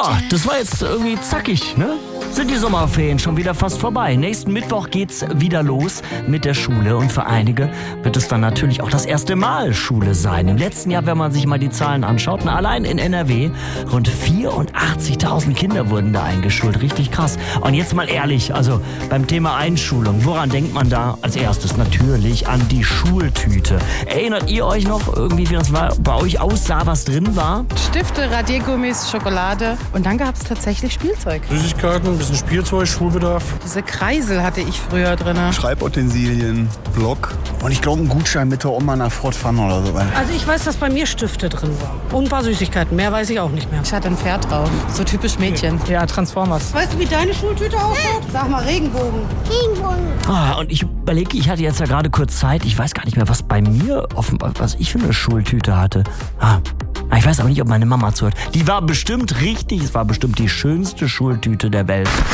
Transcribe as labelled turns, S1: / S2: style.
S1: Ja, das war jetzt irgendwie zackig, ne? Sind die Sommerferien schon wieder fast vorbei. Nächsten Mittwoch geht's wieder los mit der Schule und für einige wird es dann natürlich auch das erste Mal Schule sein. Im letzten Jahr, wenn man sich mal die Zahlen anschaut, allein in NRW rund 84.000 Kinder wurden da eingeschult. Richtig krass. Und jetzt mal ehrlich, also beim Thema Einschulung, woran denkt man da als erstes? Natürlich an die Schultüte. Erinnert ihr euch noch irgendwie, wie das bei euch aussah, was drin war?
S2: Stifte, Radiergummis, Schokolade und dann gab es tatsächlich Spielzeug.
S3: Süßigkeiten, ein bisschen Spielzeug, Schulbedarf.
S2: Diese Kreisel hatte ich früher drin.
S4: Schreibutensilien, Block und ich glaube einen Gutschein mit der Oma nach Fort Fun oder so.
S5: Also ich weiß, dass bei mir Stifte drin waren und ein paar Süßigkeiten. Mehr weiß ich auch nicht mehr.
S2: Ich hatte ein Pferd drauf. So typisch Mädchen.
S5: Ja, Transformers. Weißt du, wie deine Schultüte ausschaut? Sag mal, Regenbogen.
S1: Und ich überlege, ich hatte jetzt ja gerade kurz Zeit. Ich weiß gar nicht mehr, was bei mir offenbar, was ich für eine Schultüte hatte. Ich weiß aber nicht, ob meine Mama zuhört. Die war bestimmt richtig. Es war bestimmt die schönste Schultüte der Welt.